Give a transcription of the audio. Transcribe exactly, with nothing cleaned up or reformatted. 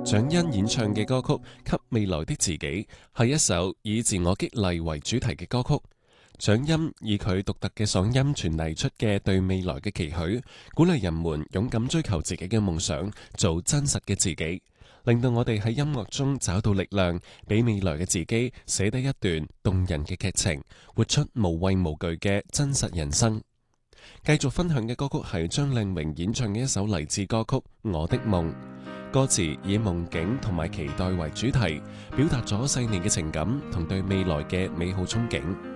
蔣欣演唱嘅歌曲《給未來的自己》係一首以自我激勵為主題嘅歌曲。蔣欣以佢獨特嘅嗓音傳遞出嘅對未來嘅期許，鼓勵人們勇敢追求自己嘅夢想，做真實嘅自己，令到我哋喺音樂中找到力量，俾未來嘅自己寫得一段動人嘅劇情，活出無畏無懼嘅真實人生。繼續分享嘅歌曲係張靚榮演唱嘅一首勵志歌曲《我的夢》。歌詞以夢境同埋期待為主題，表達咗細膩嘅情感同對未來嘅美好憧憬。